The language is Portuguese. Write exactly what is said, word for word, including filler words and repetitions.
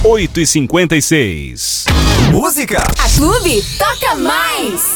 oito e cinquenta e seis. Música. A Clube toca mais.